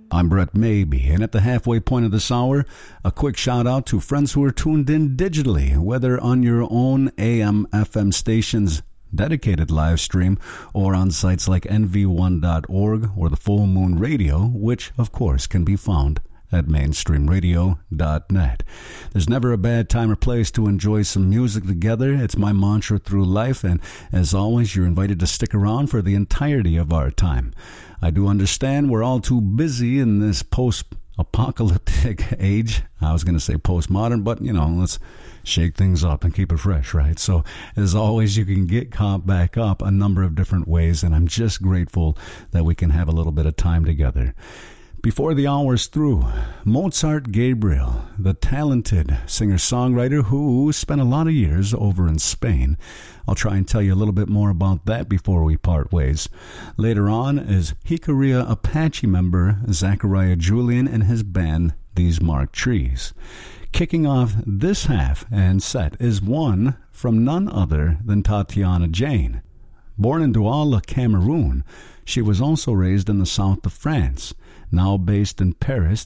I'm Brett Maybe, and at the halfway point of this hour, a quick shout out to friends who are tuned in digitally, whether on your own AM/FM station's dedicated live stream or on sites like nv1.org or the Full Moon Radio, which of course can be found at mainstreamradio.net. There's never a bad time or place to enjoy some music together. It's my mantra through life, and as always, you're invited to stick around for the entirety of our time. I do understand we're all too busy in this post-apocalyptic age. I was going to say postmodern, but, let's shake things up and keep it fresh, right? So, as always, you can get caught back up a number of different ways, and I'm just grateful that we can have a little bit of time together. Before the hour's through, Mozart Gabriel, the talented singer-songwriter who spent a lot of years over in Spain. I'll try and tell you a little bit more about that before we part ways. Later on is Jicarilla Apache member Zachariah Julian and his band, These Marked Trees. Kicking off this half and set is one from none other than Tatiana Jane. Born in Douala, Cameroon, she was also raised in the south of France. Now based in Paris,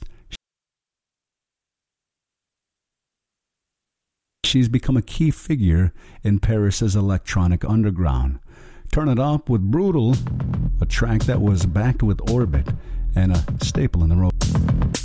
she's become a key figure in Paris's electronic underground. Turn It Up with Brutal, a track that was backed with Orbit, and a staple in the road.